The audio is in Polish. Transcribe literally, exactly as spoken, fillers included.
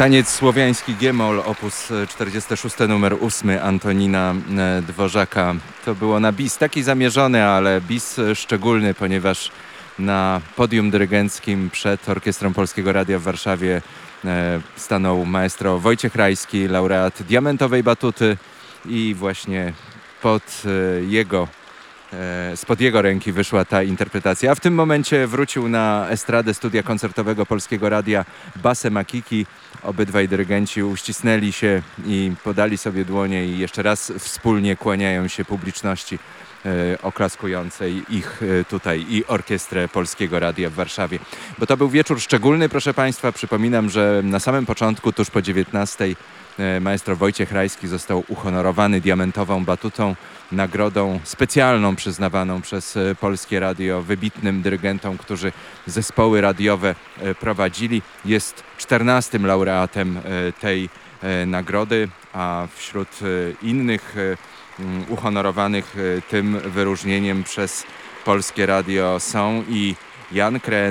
Taniec słowiański G-moll, opus czterdziesty szósty, numer ósmy Antonina Dworzaka. To było na bis taki zamierzony, ale bis szczególny, ponieważ na podium dyrygenckim przed Orkiestrą Polskiego Radia w Warszawie stanął maestro Wojciech Rajski, laureat Diamentowej Batuty, i właśnie pod jego spod jego ręki wyszła ta interpretacja. A w tym momencie wrócił na estradę studia koncertowego Polskiego Radia Basse Makiki. Obydwaj dyrygenci uścisnęli się i podali sobie dłonie i jeszcze raz wspólnie kłaniają się publiczności oklaskującej ich tutaj i Orkiestrę Polskiego Radia w Warszawie. Bo to był wieczór szczególny, proszę Państwa. Przypominam, że na samym początku, tuż po dziewiętnastej, maestro Wojciech Rajski został uhonorowany Diamentową Batutą, nagrodą specjalną przyznawaną przez Polskie Radio wybitnym dyrygentom, którzy zespoły radiowe prowadzili. Jest czternastym laureatem tej nagrody, a wśród innych uhonorowanych tym wyróżnieniem przez Polskie Radio są i Jan Kren,